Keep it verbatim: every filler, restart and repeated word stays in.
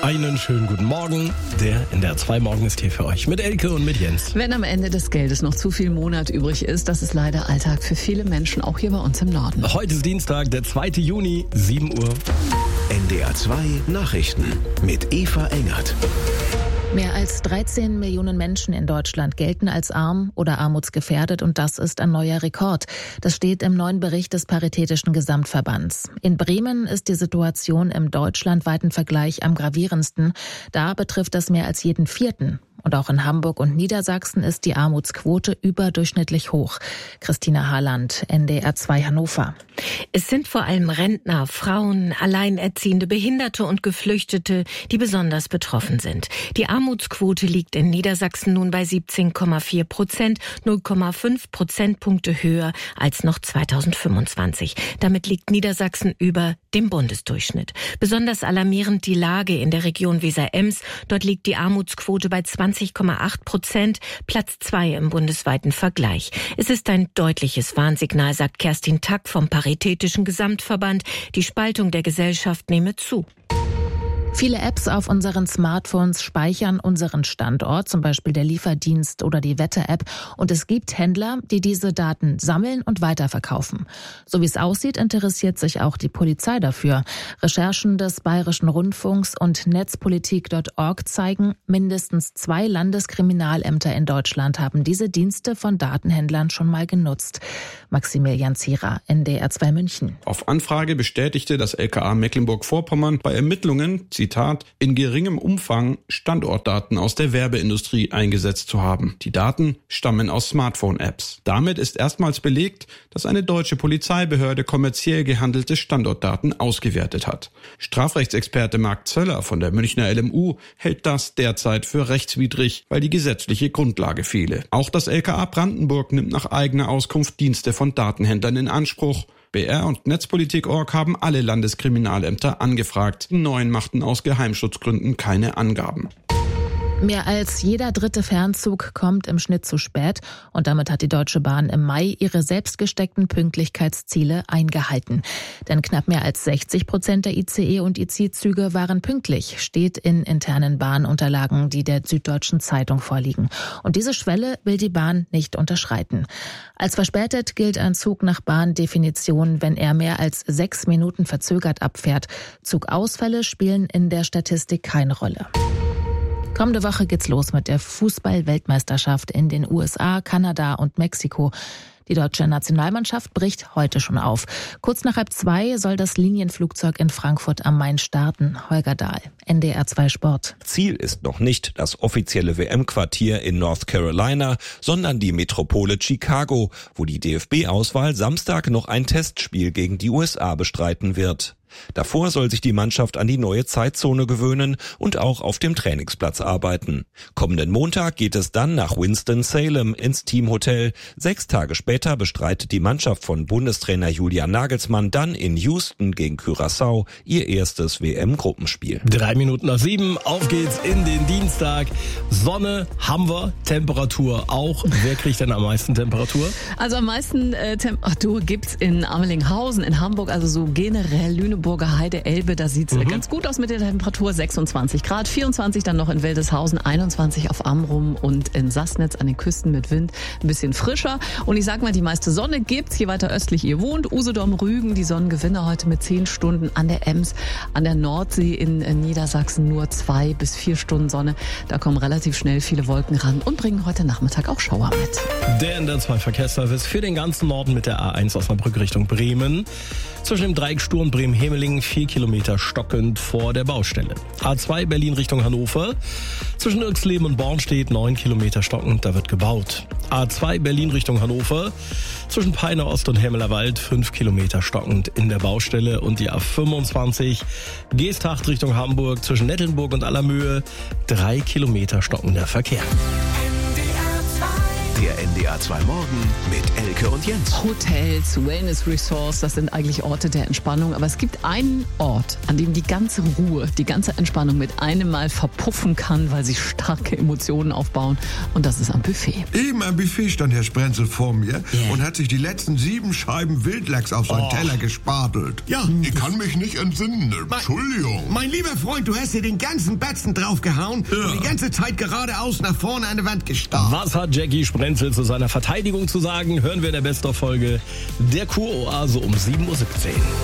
Einen schönen guten Morgen. Der N D R zwei Morgen ist hier für euch mit Elke und mit Jens. Wenn am Ende des Geldes noch zu viel Monat übrig ist, das ist leider Alltag für viele Menschen, auch hier bei uns im Norden. Heute ist Dienstag, der zweite Juni, sieben Uhr. N D R zwei Nachrichten mit Eva Engert. Mehr als dreizehn Millionen Menschen in Deutschland gelten als arm oder armutsgefährdet und das ist ein neuer Rekord. Das steht im neuen Bericht des Paritätischen Gesamtverbands. In Bremen ist die Situation im deutschlandweiten Vergleich am gravierendsten. Da betrifft das mehr als jeden Vierten. Und auch in Hamburg und Niedersachsen ist die Armutsquote überdurchschnittlich hoch. Christina Harland, N D R zwei Hannover. Es sind vor allem Rentner, Frauen, Alleinerziehende, Behinderte und Geflüchtete, die besonders betroffen sind. Die Armutsquote liegt in Niedersachsen nun bei siebzehn Komma vier Prozent, null Komma fünf Prozentpunkte höher als noch zweitausendfünfundzwanzig. Damit liegt Niedersachsen über dem Bundesdurchschnitt. Besonders alarmierend die Lage in der Region Weser-Ems. Dort liegt die Armutsquote bei zwanzig Komma acht Prozent, Platz zwei im bundesweiten Vergleich. Es ist ein deutliches Warnsignal, sagt Kerstin Tack vom Paritätischen Gesamtverband. Die Spaltung der Gesellschaft nehme zu. Viele Apps auf unseren Smartphones speichern unseren Standort, zum Beispiel der Lieferdienst oder die Wetter-App. Und es gibt Händler, die diese Daten sammeln und weiterverkaufen. So wie es aussieht, interessiert sich auch die Polizei dafür. Recherchen des Bayerischen Rundfunks und netzpolitik Punkt org zeigen, mindestens zwei Landeskriminalämter in Deutschland haben diese Dienste von Datenhändlern schon mal genutzt. Maximilian Zierer, N D R zwei München. Auf Anfrage bestätigte das L K A Mecklenburg-Vorpommern bei Ermittlungen, Zitat, in geringem Umfang Standortdaten aus der Werbeindustrie eingesetzt zu haben. Die Daten stammen aus Smartphone-Apps. Damit ist erstmals belegt, dass eine deutsche Polizeibehörde kommerziell gehandelte Standortdaten ausgewertet hat. Strafrechtsexperte Marc Zöller von der Münchner L M U hält das derzeit für rechtswidrig, weil die gesetzliche Grundlage fehle. Auch das L K A Brandenburg nimmt nach eigener Auskunft Dienste von Datenhändlern in Anspruch. B R und netzpolitik Punkt org haben alle Landeskriminalämter angefragt. Die neuen machten aus Geheimschutzgründen keine Angaben. Mehr als jeder dritte Fernzug kommt im Schnitt zu spät und damit hat die Deutsche Bahn im Mai ihre selbst gesteckten Pünktlichkeitsziele eingehalten. Denn knapp mehr als sechzig Prozent der I C E und I C I-Züge waren pünktlich, steht in internen Bahnunterlagen, die der Süddeutschen Zeitung vorliegen. Und diese Schwelle will die Bahn nicht unterschreiten. Als verspätet gilt ein Zug nach Bahndefinition, wenn er mehr als sechs Minuten verzögert abfährt. Zugausfälle spielen in der Statistik keine Rolle. Kommende Woche geht's los mit der Fußball-Weltmeisterschaft in den U S A, Kanada und Mexiko. Die deutsche Nationalmannschaft bricht heute schon auf. Kurz nach halb zwei soll das Linienflugzeug in Frankfurt am Main starten. Holger Dahl, N D R zwei Sport. Ziel ist noch nicht das offizielle W M-Quartier in North Carolina, sondern die Metropole Chicago, wo die D F B-Auswahl Samstag noch ein Testspiel gegen die U S A bestreiten wird. Davor soll sich die Mannschaft an die neue Zeitzone gewöhnen und auch auf dem Trainingsplatz arbeiten. Kommenden Montag geht es dann nach Winston-Salem ins Teamhotel. Sechs Tage später bestreitet die Mannschaft von Bundestrainer Julian Nagelsmann dann in Houston gegen Curaçao ihr erstes W M-Gruppenspiel. Drei Minuten nach sieben, auf geht's in den Dienstag. Sonne haben wir, Temperatur auch. Wer kriegt denn am meisten Temperatur? Also am meisten äh, Temperatur gibt's in Amelinghausen, in Hamburg, also so generell Lüneburg. Burger Heide, Elbe, da sieht's mhm. ganz gut aus mit der Temperatur, sechsundzwanzig Grad, vierundzwanzig dann noch in Wildeshausen, einundzwanzig auf Amrum und in Sassnitz an den Küsten mit Wind, ein bisschen frischer. Und ich sag mal, die meiste Sonne gibt's, je weiter östlich ihr wohnt. Usedom, Rügen, die Sonnengewinner heute mit zehn Stunden an der Ems, an der Nordsee in Niedersachsen nur zwei bis vier Stunden Sonne. Da kommen relativ schnell viele Wolken ran und bringen heute Nachmittag auch Schauer mit. Der N D R zwei Verkehrsservice für den ganzen Norden mit der A eins Osnabrück Richtung Bremen. Zwischen dem Dreieck Sturm Bremen-Hemelingen vier Kilometer stockend vor der Baustelle. A zwei Berlin Richtung Hannover. Zwischen Irxleben und Bornstedt neun Kilometer stockend, da wird gebaut. A zwei Berlin Richtung Hannover. Zwischen Peine Ost und Hemmelerwald fünf Kilometer stockend in der Baustelle. Und die A fünfundzwanzig Geesthacht Richtung Hamburg zwischen Nettelnburg und Allermöhe drei Kilometer stockender Verkehr. N D R zwei Der N D R zwei Morgen mit Elke und Jens. Hotels, Wellness Resorts, das sind eigentlich Orte der Entspannung. Aber es gibt einen Ort, an dem die ganze Ruhe, die ganze Entspannung mit einem Mal verpuffen kann, weil sie starke Emotionen aufbauen. Und das ist am Buffet. Eben am Buffet stand Herr Sprenzel vor mir Yeah. und hat sich die letzten sieben Scheiben Wildlachs auf seinen Oh. Teller gespardelt. Ja, Ich kann mich nicht entsinnen. Entschuldigung. mein lieber Freund, du hast dir den ganzen Batzen draufgehauen Ja. und die ganze Zeit geradeaus nach vorne an die Wand gestarrt. Was hat Jackie Sprenzel zu seiner Verteidigung zu sagen? Hören wir in der Best-of-Folge der Kuroase um sieben Uhr siebzehn.